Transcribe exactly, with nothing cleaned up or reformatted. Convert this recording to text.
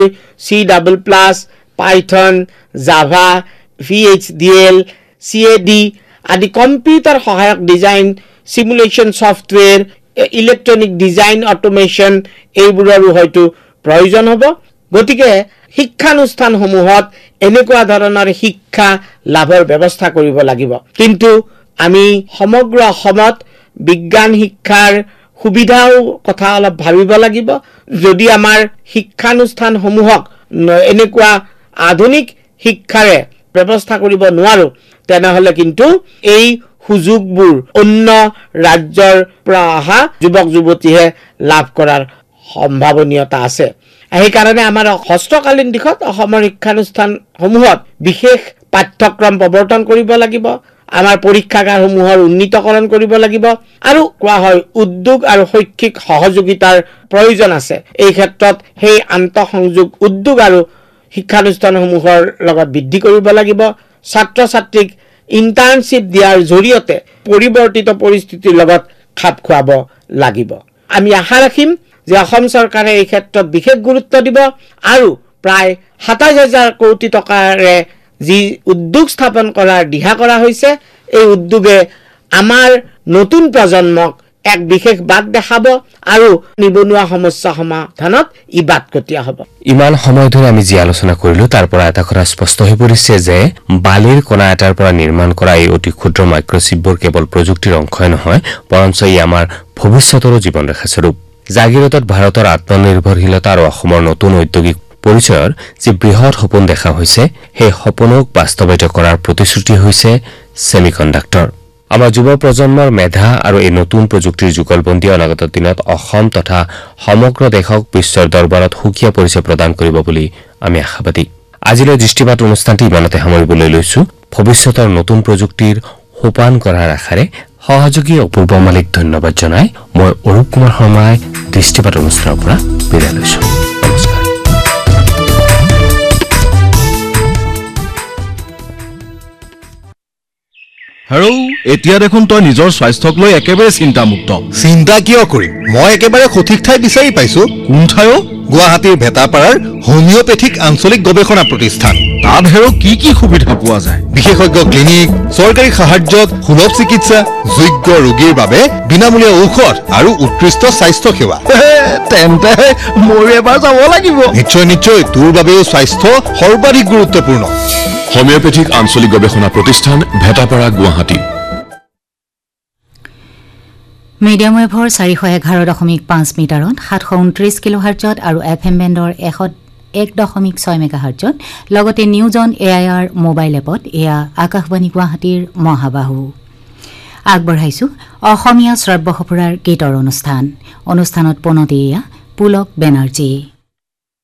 C double plus, Python, Java, V H D L, C A D আদি computer সহায়ক design, simulation software, electronic design automation এইবোৰৰো হয়তো প্ৰয়োজন হ'ব। গতিকে শিক্ষানুষ্ঠানসমূহত এনেকুৱা ধৰণৰ শিক্ষা লাভৰ ব্যৱস্থা কৰিব লাগিব। কিন্তু আমি সমগ্ৰ অসমত বিজ্ঞান শিক্ষাৰ সুবিধাও কথা অলপ ভাবিব লাগিব। যদি আমাৰ শিক্ষানুষ্ঠানসমূহক এনেকুৱা আধুনিক শিক্ষাৰে ব্যৱস্থা কৰিব নোৱাৰো তেনেহলে কিন্তু এই সুযোগবোৰ অন্য ৰাজ্যৰ পৰা অহা যুৱক যুৱতীয়ে লাভ কৰাৰ সম্ভাৱনীয়তা আছে। এই কাৰণে আমাৰ হস্তকালীন দিশত অসমৰ শিক্ষানুষ্ঠানসমূহত বিশেষ পাঠ্যক্ৰম প্ৰৱৰ্তন কৰিব লাগিব। আমাৰ পৰীক্ষাগাৰসমূহৰ উন্নীতকৰণ কৰিব লাগিব আৰু কোৱা হয় উদ্যোগ আৰু শৈক্ষিক সহযোগিতাৰ প্ৰয়োজন আছে। এই ক্ষেত্ৰত সেই আন্তঃসংযোগ উদ্যোগ আৰু শিক্ষানুষ্ঠানসমূহৰ লগত বৃদ্ধি কৰিব লাগিব। ছাত্ৰ ছাত্ৰীক ইণ্টাৰ্ণশ্বিপ দিয়াৰ জৰিয়তে পৰিৱৰ্তিত পৰিস্থিতিৰ লগত খাপ খুৱাব লাগিব। আমি আশা ৰাখিম যে অসম চৰকাৰে এই ক্ষেত্ৰত বিশেষ গুৰুত্ব দিব আৰু প্ৰায় সাতাইশ হাজাৰ কোটি টকাৰে যি উদ্যোগ স্থাপন কৰাৰ দিহা কৰা হৈছে এই উদ্যোগে আমাৰ নতুন প্ৰজন্মক এক বিশেষ বাট দেখাব আৰু নিবনুৱা সমস্যা সমাধানত ই বাট কটীয়া হ'ব। ইমান সময় ধৰি আমি যি আলোচনা কৰিলো তাৰ পৰা এটা কথা স্পষ্ট হৈ পৰিছে যে বালিৰ কণা এটাৰ পৰা নিৰ্মাণ কৰা এই অতি ক্ষুদ্ৰ মাইক্ৰচিপবোৰ কেৱল প্ৰযুক্তিৰ অংশই নহয় বৰঞ্চ ই আমাৰ ভৱিষ্যতৰো জীৱন ৰেখাস্বৰূপ। জাগিৰোডত ভাৰতৰ আত্মনিৰ্ভৰশীলতা আৰু অসমৰ নতুন ঔদ্যোগিক পৰিচয়ৰ যি বৃহৎ সপোন দেখা হৈছে সেই সপোনক বাস্তৱায়িত কৰাৰ প্ৰতিশ্ৰুতি হৈছে ছেমিকণ্ডাক্টৰ। আমাৰ যুৱ প্ৰজন্মৰ মেধা আৰু এই নতুন প্ৰযুক্তিৰ যুগলবন্দী অনাগত দিনত অসম তথা সমগ্ৰ দেশক বিশ্বৰ দৰবাৰত সুকীয়া পৰিচয় প্ৰদান কৰিব বুলি আমি আশাবাদী। আজিলৈ দৃষ্টিপাত অনুষ্ঠানটি ইমানতে সামৰিবলৈ লৈছো। ভৱিষ্যতৰ নতুন প্ৰযুক্তিৰ সোপান কৰাৰ আশাৰে সহযোগী অপূৰ্ব মালিক ধন্যবাদ জনাই মই অৰূপ কুমাৰ শৰ্মাই দৃষ্টিপাত অনুষ্ঠানৰ পৰা বিদায় লৈছো। নমস্কাৰ। হেৰৌ, এতিয়া দেখোন তই নিজৰ স্বাস্থ্যক লৈ একেবাৰে চিন্তামুক্ত। চিন্তা কিয় কৰিম, মই একেবাৰে সঠিক ঠাই বিচাৰি পাইছো। কোন ঠাইও? গুৱাহাটীৰ ভেটাপাৰাৰ হোমিঅ'পেথিক আঞ্চলিক গৱেষণা প্ৰতিষ্ঠান। তাত হেৰৌ কি কি সুবিধা পোৱা যায়? বিশেষজ্ঞ ক্লিনিক, চৰকাৰী সাহায্যত সুলভ চিকিৎসা, যোগ্য ৰোগীৰ বাবে বিনামূলীয়া ঔষধ আৰু উৎকৃষ্ট স্বাস্থ্য সেৱা। তেন্তে মই এবাৰ যাব লাগিব। নিশ্চয় নিশ্চয়, তোৰ বাবেও স্বাস্থ্য সৰ্বাধিক গুৰুত্বপূৰ্ণ। হোমিঅ'পেথিক আঞ্চলিক গৱেষণা প্ৰতিষ্ঠান, ভেটাপাৰা, গুৱাহাটী। মিডিয়াম ৱেভৰ চাৰিশ এঘাৰ দশমিক পাঁচ মিটাৰত সাতশ ঊনত্ৰিশ কিলো হাৰ্জত আৰু এফ এম বেণ্ডৰ এশ এক দশমিক ছয় মেগা হাৰ্জত লগতে news on A I R mobile এপত এয়া আকাশবাণী গুৱাহাটীৰ মহাবাহু। আগবঢ়াইছো অসমীয়া শ্ৰব্য সঁফুৰাৰ গীতৰ অনুষ্ঠান। অনুষ্ঠানত পোনতে এয়া পুলক বেনাৰ্জী।